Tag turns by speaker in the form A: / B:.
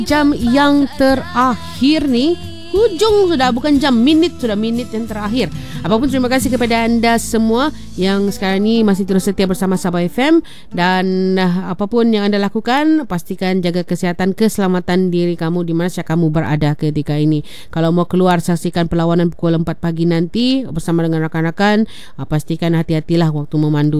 A: jam yang terakhir ni. Hujung sudah, bukan jam, minit sudah, minit yang terakhir. Apapun, terima kasih kepada anda semua yang sekarang ni masih terus setia bersama Sabah FM. Dan apapun yang anda lakukan, pastikan jaga kesihatan, keselamatan diri kamu di mana saja kamu berada ketika ini. Kalau mau keluar, saksikan perlawanan pukul 4 pagi nanti bersama dengan rakan-rakan. Pastikan hati-hatilah waktu memandu.